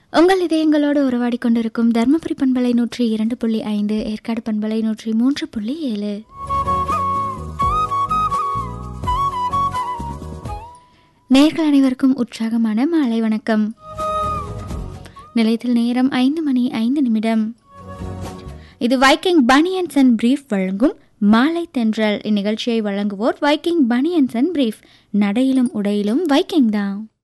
உங்கள் இதயங்களோடு உறவாடி கொண்டிருக்கும் தர்மபுரி பண்பலை 102.5, ஏற்காடு பண்பலை 103.7. நேயர்கள் அனைவருக்கும் உற்சாகமான மாலை வணக்கம். நிலையத்தில் நேரம் 5:05. இது வைக்கிங் பனியன்ஸ் அண்ட் பிரீஃப் வழங்கும் மாலை தென்றல். இந்நிகழ்ச்சியை வழங்குவோர் வைக்கிங் பனியன்ஸ் அண்ட் பிரீஃப். நடையிலும் உடையிலும் வைக்கிங் தான்.